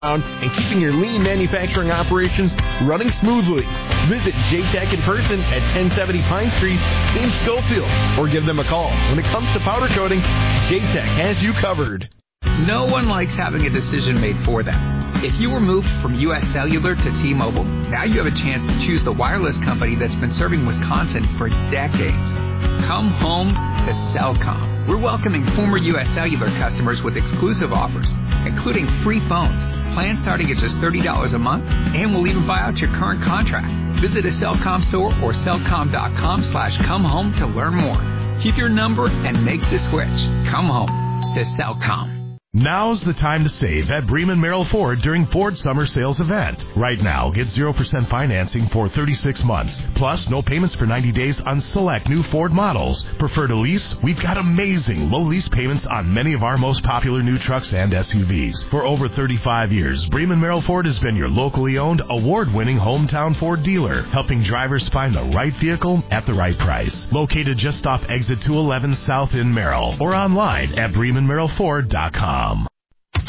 and keeping your lean manufacturing operations running smoothly. Visit J-Tech in person at 1070 Pine Street in Schofield, or give them a call. When it comes to powder coating, J-Tech has you covered. No one likes having a decision made for them. If you were moved from U.S. Cellular to T-Mobile, now you have a chance to choose the wireless company that's been serving Wisconsin for decades. Come home to Cellcom. We're welcoming former U.S. Cellular customers with exclusive offers, including free phones, plans starting at just $30 a month, and we'll even buy out your current contract. Visit a Cellcom store or cellcom.com/comehome to learn more. Keep your number and make the switch. Come home to Cellcom. Now's the time to save at Bremen Merrill Ford during Ford Summer Sales Event. Right now, get 0% financing for 36 months. Plus, no payments for 90 days on select new Ford models. Prefer to lease? We've got amazing low lease payments on many of our most popular new trucks and SUVs. For over 35 years, Bremen Merrill Ford has been your locally owned, award-winning hometown Ford dealer, helping drivers find the right vehicle at the right price. Located just off exit 211 South in Merrill, or online at BremenMerrillFord.com. The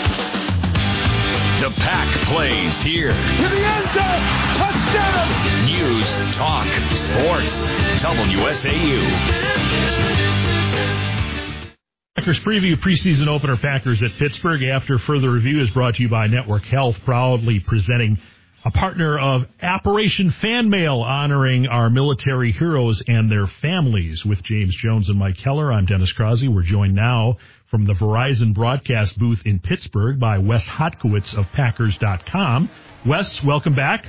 Pack plays here. To the end zone. Touchdown. News, talk, sports. WSAU. Packers preview preseason opener Packers at Pittsburgh after further review is brought to you by Network Health, proudly presenting a partner of Operation Fan Mail, honoring our military heroes and their families. With James Jones and Mike Keller, I'm Dennis Krause. We're joined now from the Verizon broadcast booth in Pittsburgh by Wes Hotkowitz of Packers.com. Wes, welcome back.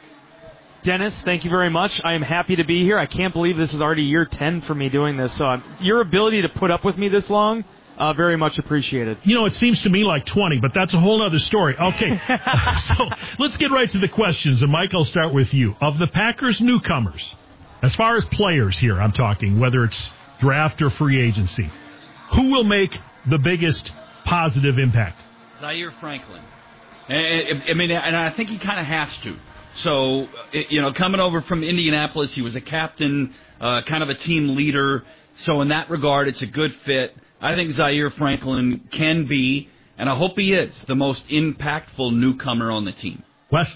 Dennis, thank you very much. I am happy to be here. I can't believe this is already year 10 for me doing this. So your ability to put up with me this long, very much appreciated. You know, it seems to me like 20, but that's a whole other story. Okay, so let's get right to the questions. And Mike, I'll start with you. Of the Packers newcomers, as far as players here, I'm talking, whether it's draft or free agency, who will make the biggest positive impact? Zaire Franklin. I mean, and I think he kind of has to. So, coming over from Indianapolis, he was a captain, kind of a team leader. So in that regard, it's a good fit. I think Zaire Franklin can be, and I hope he is, the most impactful newcomer on the team. Wes?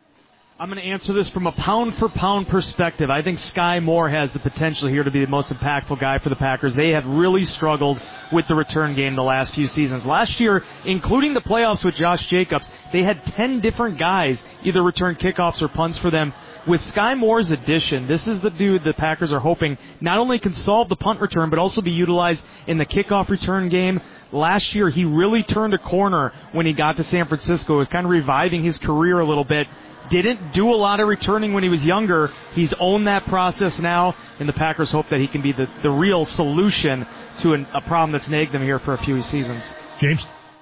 I'm going to answer this from a pound-for-pound perspective. I think Sky Moore has the potential here to be the most impactful guy for the Packers. They have really struggled with the return game the last few seasons. Last year, including the playoffs with Josh Jacobs, they had 10 different guys either return kickoffs or punts for them. With Sky Moore's addition, this is the dude the Packers are hoping not only can solve the punt return, but also be utilized in the kickoff return game. Last year, he really turned a corner when he got to San Francisco. It was kind of reviving his career a little bit. Didn't do a lot of returning when he was younger. He's owned that process now, and the Packers hope that he can be the real solution to a problem that's nagged them here for a few seasons. James?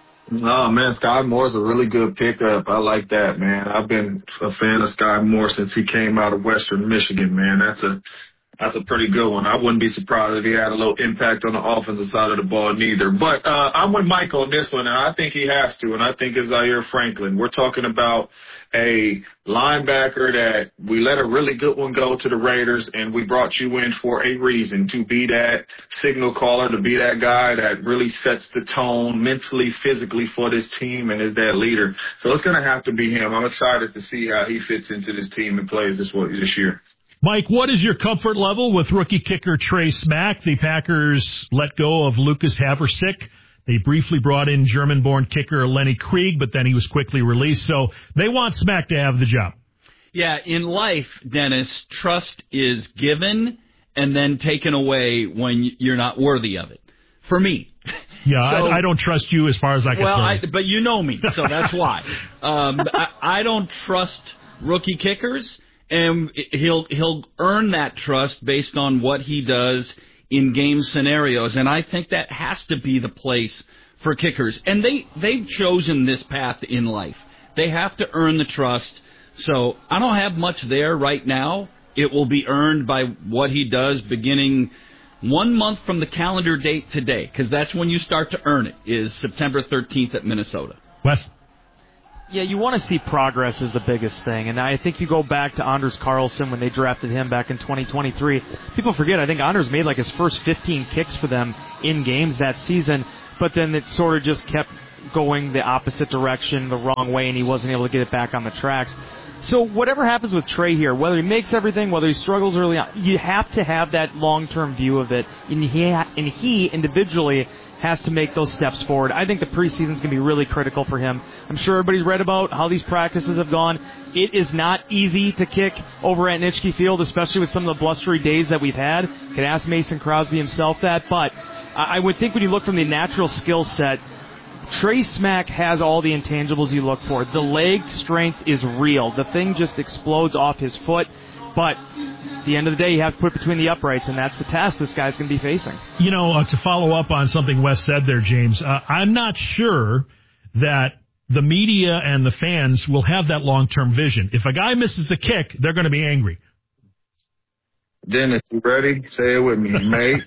Oh, man, Sky Moore's a really good pickup. I like that, man. I've been a fan of Sky Moore since he came out of Western Michigan, man. That's a pretty good one. I wouldn't be surprised if he had a little impact on the offensive side of the ball neither. But I'm with Mike on this one, and I think he has to, and I think it's Zaire Franklin. We're talking about a linebacker that we let a really good one go to the Raiders, and we brought you in for a reason, to be that signal caller, to be that guy that really sets the tone mentally, physically for this team and is that leader. So it's going to have to be him. I'm excited to see how he fits into this team and plays this year. Mike, what is your comfort level with rookie kicker Trey Smack? The Packers let go of Lucas Haversick. They briefly brought in German-born kicker Lenny Krieg, but then he was quickly released. So they want Smack to have the job. Yeah, in life, Dennis, trust is given and then taken away when you're not worthy of it. For me. Yeah, so, I don't trust you as far as I can throw. But you know me, so that's why. I don't trust rookie kickers. And he'll earn that trust based on what he does in game scenarios, and I think that has to be the place for kickers. And they've chosen this path in life. They have to earn the trust. So I don't have much there right now. It will be earned by what he does beginning 1 month from the calendar date today, because that's when you start to earn it, is September 13th at Minnesota. Wes? Yeah, you want to see progress is the biggest thing. And I think you go back to Anders Carlson when they drafted him back in 2023. People forget, I think Anders made like his first 15 kicks for them in games that season, but then it sort of just kept going the opposite direction, the wrong way, and he wasn't able to get it back on the tracks. So whatever happens with Trey here, whether he makes everything, whether he struggles early on, you have to have that long-term view of it, and he individually has to make those steps forward. I think the preseason is going to be really critical for him. I'm sure everybody's read about how these practices have gone. It is not easy to kick over at Nitschke Field, especially with some of the blustery days that we've had. You can ask Mason Crosby himself that, but I would think when you look from the natural skill set, Trey Smack has all the intangibles you look for. The leg strength is real. The thing just explodes off his foot. But at the end of the day, you have to put it between the uprights, and that's the task this guy's going to be facing. You know, to follow up on something Wes said there, James, I'm not sure that the media and the fans will have that long-term vision. If a guy misses a kick, they're going to be angry. Dennis, you ready? Say it with me, mate.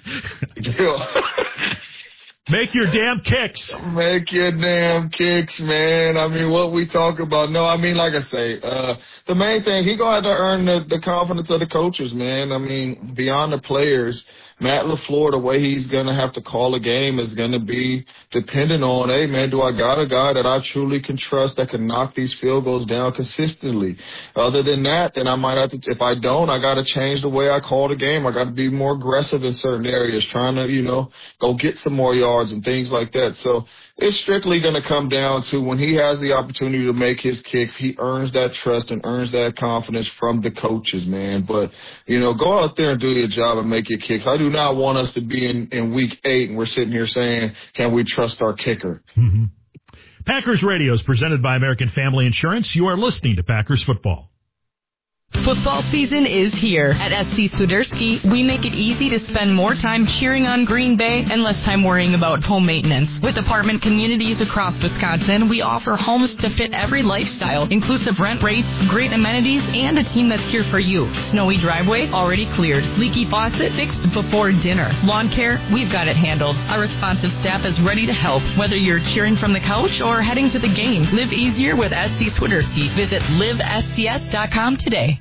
Make your damn kicks. Make your damn kicks, man. I mean, what we talk about. No, I mean, like I say, the main thing, he going to have to earn the confidence of the coaches, man. I mean, beyond the players, Matt LaFleur, the way he's going to have to call a game is going to be dependent on, hey, man, do I got a guy that I truly can trust that can knock these field goals down consistently? Other than that, then I might have to, if I don't, I got to change the way I call the game. I got to be more aggressive in certain areas, trying to, go get some more yards and things like that. So it's strictly going to come down to when he has the opportunity to make his kicks, he earns that trust and earns that confidence from the coaches, man. But, go out there and do your job and make your kicks. I do not want us to be in week 8 and we're sitting here saying, can we trust our kicker? Mm-hmm. Packers Radio is presented by American Family Insurance. You are listening to Packers Football. Football season is here. At SC Swiderski, we make it easy to spend more time cheering on Green Bay and less time worrying about home maintenance. With apartment communities across Wisconsin, we offer homes to fit every lifestyle, inclusive rent rates, great amenities, and a team that's here for you. Snowy driveway already cleared. Leaky faucet fixed before dinner. Lawn care, we've got it handled. Our responsive staff is ready to help, whether you're cheering from the couch or heading to the game. Live easier with SC Swiderski. Visit livescs.com today.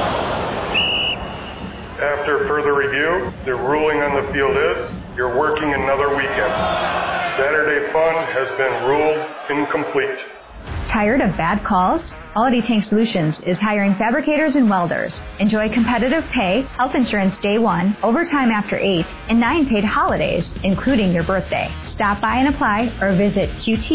After further review, the ruling on the field is you're working another weekend. Saturday fun has been ruled incomplete. Tired of bad calls? Quality Tank Solutions is hiring fabricators and welders. Enjoy competitive pay, health insurance day 1, overtime after 8, and 9 paid holidays, including your birthday. Stop by and apply or visit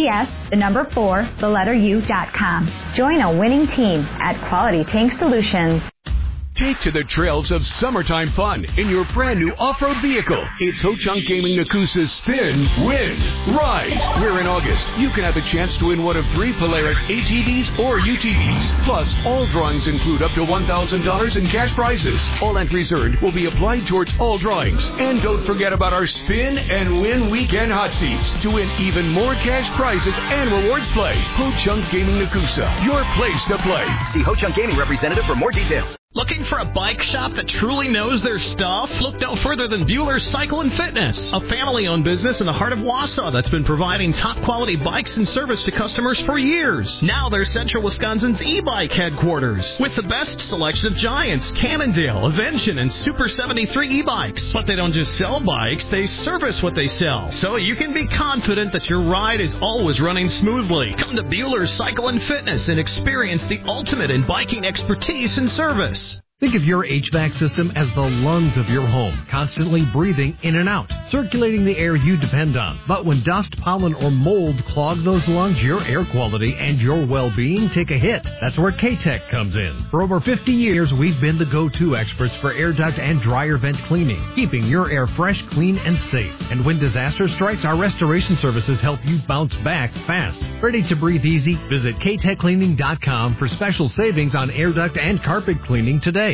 QTS4u.com. Join a winning team at Quality Tank Solutions. Take to the trails of summertime fun in your brand new off-road vehicle. It's Ho-Chunk Gaming Nakusa's Spin, Win, Ride. Where in August, you can have a chance to win one of 3 Polaris ATVs or UTVs. Plus, all drawings include up to $1,000 in cash prizes. All entries earned will be applied towards all drawings. And don't forget about our Spin and Win Weekend Hot Seats to win even more cash prizes and rewards play. Ho-Chunk Gaming Nakusa, your place to play. See Ho-Chunk Gaming representative for more details. Looking for a bike shop that truly knows their stuff? Look no further than Bueller's Cycle and Fitness, a family-owned business in the heart of Wausau that's been providing top-quality bikes and service to customers for years. Now they're Central Wisconsin's e-bike headquarters, with the best selection of Giants, Cannondale, Avention, and Super 73 e-bikes. But they don't just sell bikes, they service what they sell. So you can be confident that your ride is always running smoothly. Come to Bueller's Cycle and Fitness and experience the ultimate in biking expertise and service. Think of your HVAC system as the lungs of your home, constantly breathing in and out, circulating the air you depend on. But when dust, pollen, or mold clog those lungs, your air quality and your well-being take a hit. That's where K-Tech comes in. For over 50 years, we've been the go-to experts for air duct and dryer vent cleaning, keeping your air fresh, clean, and safe. And when disaster strikes, our restoration services help you bounce back fast. Ready to breathe easy? Visit ktechcleaning.com for special savings on air duct and carpet cleaning today.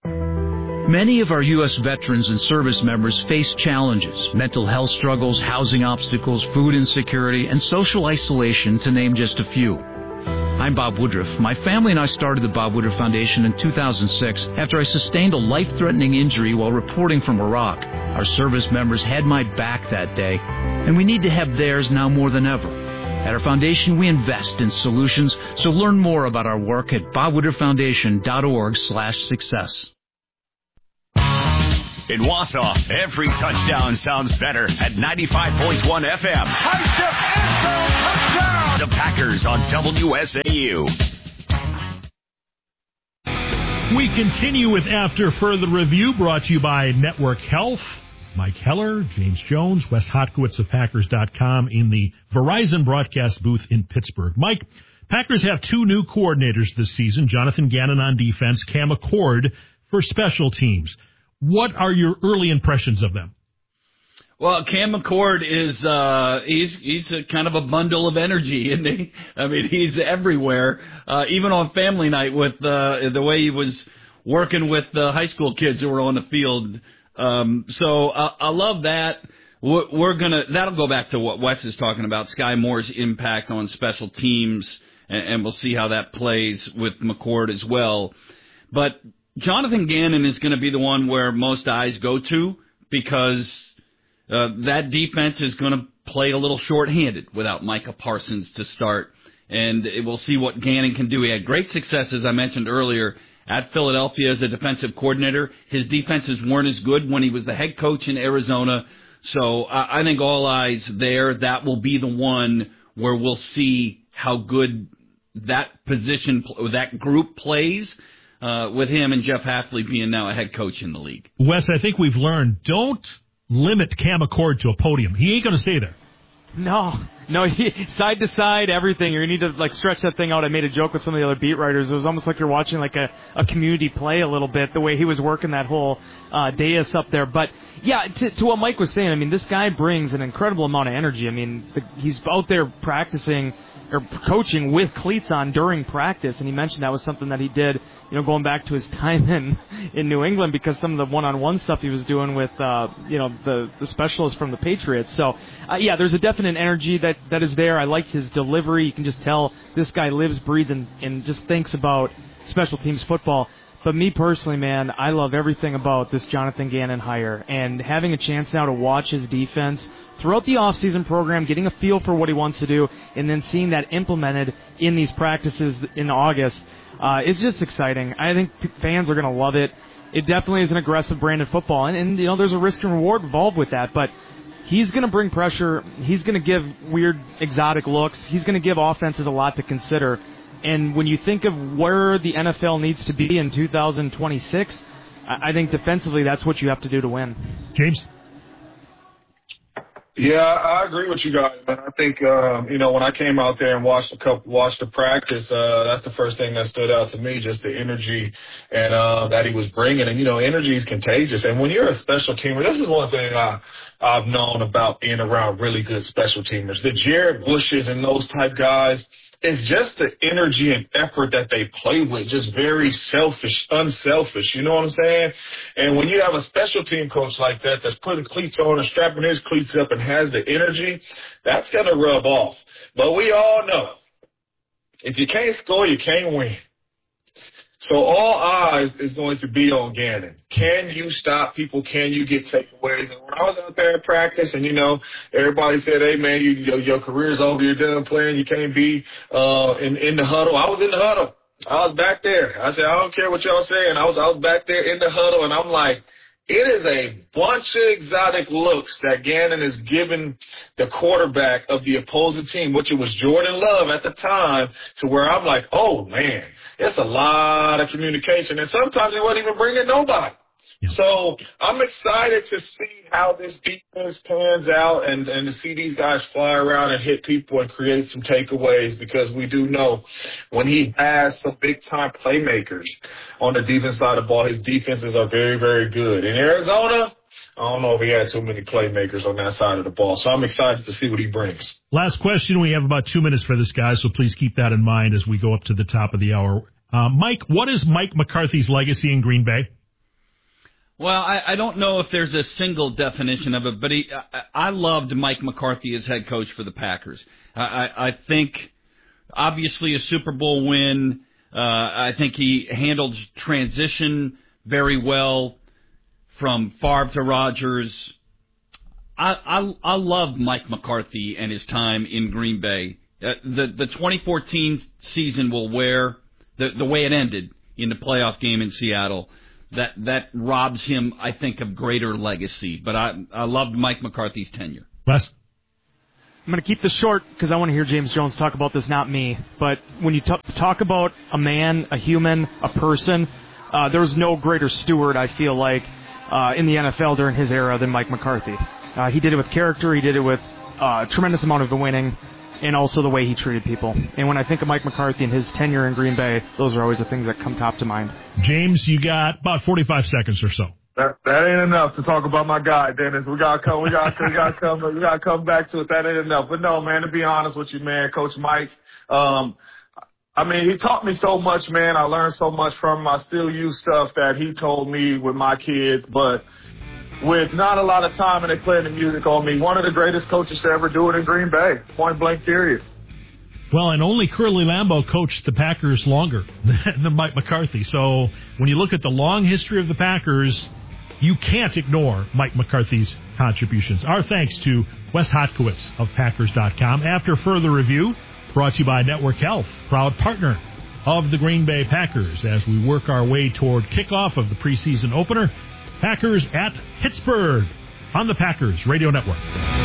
Many of our U.S. veterans and service members face challenges, mental health struggles, housing obstacles, food insecurity, and social isolation, to name just a few. I'm Bob Woodruff. My family and I started the Bob Woodruff Foundation in 2006 after I sustained a life-threatening injury while reporting from Iraq. Our service members had my back that day, and we need to have theirs now more than ever. At our foundation, we invest in solutions, so learn more about our work at bobwoodrufffoundation.org/success. In Wausau, every touchdown sounds better at 95.1 FM. High step, end zone, touchdown! Packers on WSAU. We continue with After Further Review, brought to you by Network Health. Mike Heller, James Jones, Wes Hotkowitz of Packers.com in the Verizon broadcast booth in Pittsburgh. Mike, Packers have two new coordinators this season, Jonathan Gannon on defense, Cam McCord for special teams. What are your early impressions of them? Well, Cam McCord is he's a kind of a bundle of energy, isn't he? I mean, he's everywhere, even on family night with the way he was working with the high school kids who were on the field. So I love that. That'll go back to what Wes is talking about, Sky Moore's impact on special teams, and we'll see how that plays with McCord as well. But Jonathan Gannon is going to be the one where most eyes go to, because that defense is going to play a little shorthanded without Micah Parsons to start. And we'll see what Gannon can do. He had great success, as I mentioned earlier, at Philadelphia as a defensive coordinator. His defenses weren't as good when he was the head coach in Arizona. So I think all eyes there. That will be the one where we'll see how good that position, that group plays with him and Jeff Hafley being now a head coach in the league. Wes, I think we've learned, don't limit Cam McCord to a podium. He ain't going to stay there. No, side to side, everything. You need to stretch that thing out. I made a joke with some of the other beat writers. It was almost like you're watching a community play a little bit, the way he was working that whole dais up there. But yeah, to what Mike was saying, I mean, this guy brings an incredible amount of energy. I mean, he's out there practicing or coaching with cleats on during practice, and he mentioned that was something that he did, going back to his time in New England, because some of the one-on-one stuff he was doing with, the specialists from the Patriots. So, there's a definite energy that is there. I like his delivery. You can just tell this guy lives, breathes, and just thinks about special teams football. But me personally, man, I love everything about this Jonathan Gannon hire, and having a chance now to watch his defense throughout the offseason program, getting a feel for what he wants to do, and then seeing that implemented in these practices in August, it's just exciting. I think fans are going to love it. It definitely is an aggressive brand of football, and there's a risk and reward involved with that, but he's going to bring pressure. He's going to give weird, exotic looks. He's going to give offenses a lot to consider. And when you think of where the NFL needs to be in 2026, I think defensively that's what you have to do to win. James? Yeah, I agree with you guys, man. I think, when I came out there and watched the practice, that's the first thing that stood out to me, just the energy and that he was bringing. And, energy is contagious. And when you're a special teamer, this is one thing I've known about being around really good special teamers. The Jared Bushes and those type guys, it's just the energy and effort that they play with, just very unselfish, you know what I'm saying? And when you have a special team coach like that that's putting cleats on and strapping his cleats up and has the energy, that's going to rub off. But we all know, if you can't score, you can't win. So all eyes is going to be on Gannon. Can you stop people? Can you get takeaways? And when I was out there in practice and, everybody said, hey, man, your career's over. You're done playing. You can't be in the huddle. I was in the huddle. I was back there. I said, I don't care what y'all saying. I was back there in the huddle, and I'm like, it is a bunch of exotic looks that Gannon is giving the quarterback of the opposing team, which it was Jordan Love at the time, to where I'm like, oh, man, it's a lot of communication. And sometimes he wasn't even bringing nobody. So I'm excited to see how this defense pans out and to see these guys fly around and hit people and create some takeaways, because we do know when he has some big-time playmakers on the defense side of the ball, his defenses are very, very good. In Arizona, I don't know if he had too many playmakers on that side of the ball. So I'm excited to see what he brings. Last question. We have about 2 minutes for this guy, so please keep that in mind as we go up to the top of the hour. Mike, what is Mike McCarthy's legacy in Green Bay? Well, I don't know if there's a single definition of it, but I loved Mike McCarthy as head coach for the Packers. I think, obviously, a Super Bowl win. I think he handled transition very well from Favre to Rodgers. I loved Mike McCarthy and his time in Green Bay. The 2014 season will wear the way it ended in the playoff game in Seattle. That robs him, I think, of greater legacy. But I loved Mike McCarthy's tenure. Les? I'm going to keep this short because I want to hear James Jones talk about this, not me. But when you talk about a man, a human, a person, there's no greater steward, I feel like, in the NFL during his era than Mike McCarthy. He did it with character. He did it with a tremendous amount of the winning, and also the way he treated people. And when I think of Mike McCarthy and his tenure in Green Bay, those are always the things that come top to mind. James, you got about 45 seconds or so. That ain't enough to talk about my guy, Dennis. We gotta come back to it. That ain't enough. But no, man, to be honest with you, man, Coach Mike, he taught me so much, man. I learned so much from him. I still use stuff that he told me with my kids, but with not a lot of time and they playing the music on me. One of the greatest coaches to ever do it in Green Bay. Point blank, period. Well, and only Curly Lambeau coached the Packers longer than Mike McCarthy. So when you look at the long history of the Packers, you can't ignore Mike McCarthy's contributions. Our thanks to Wes Hotkowitz of Packers.com. After further review, brought to you by Network Health, proud partner of the Green Bay Packers as we work our way toward kickoff of the preseason opener. Packers at Pittsburgh on the Packers Radio Network.